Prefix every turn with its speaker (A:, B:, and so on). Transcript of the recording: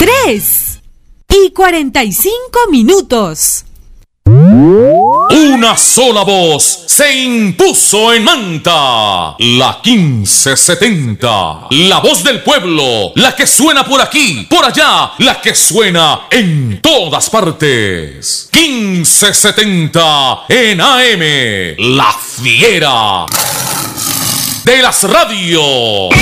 A: 3:45.
B: Una sola voz se impuso en Manta, la 1570, la voz del pueblo, la que suena por aquí, por allá, la que suena en todas partes. 1570 en AM, la fiera de las radios.